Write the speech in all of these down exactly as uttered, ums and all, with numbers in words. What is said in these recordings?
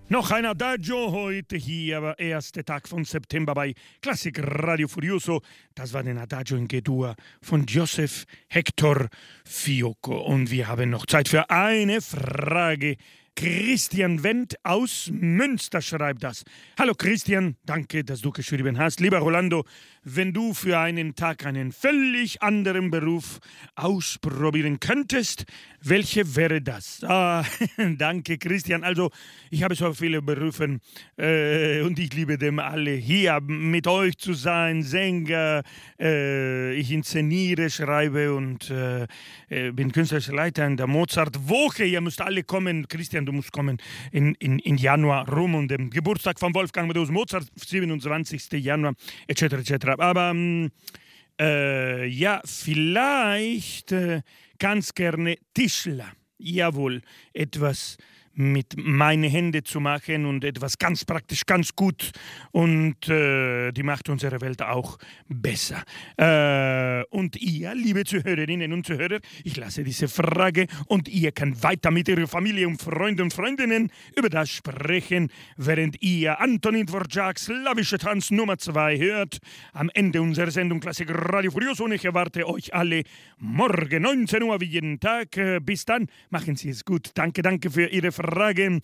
Noch ein Adagio heute hier, aber erster Tag von September bei Klassik Radio Furioso. Das war den Adagio in G-Dur von Joseph Hector Fiocco. Und wir haben noch Zeit für eine Frage. Christian Wendt aus Münster schreibt das. Hallo Christian, danke, dass du geschrieben hast. Lieber Rolando, wenn du für einen Tag einen völlig anderen Beruf ausprobieren könntest, welche wäre das? Ah, danke Christian. Also ich habe so viele Berufe äh, und ich liebe dem alle. Hier mit euch zu sein, Sänger, äh, ich inszeniere, schreibe und äh, bin künstlerischer Leiter in der Mozart-Woche. Ihr müsst alle kommen. Christian, du musst kommen in, in, in Januar rum und dem Geburtstag von Wolfgang Amadeus Mozart, siebenundzwanzigsten Januar, et cetera et cetera. Aber äh, ja, vielleicht äh, ganz gerne Tischler. Jawohl, etwas mit meinen Händen zu machen und etwas ganz praktisch, ganz gut und äh, die macht unsere Welt auch besser. Äh, und ihr, liebe Zuhörerinnen und Zuhörer, ich lasse diese Frage und ihr könnt weiter mit ihrer Familie und Freunden und Freundinnen über das sprechen, während ihr Antonin Dvořáks Slawische Tanz Nummer zwei hört. Am Ende unserer Sendung Klassik Radio Furioso und ich erwarte euch alle morgen neunzehn Uhr wie jeden Tag. Bis dann, machen Sie es gut. Danke, danke für Ihre Frage. Fragen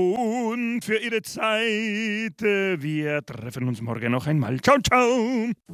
und für Ihre Zeit. Wir treffen uns morgen noch einmal. Ciao, ciao.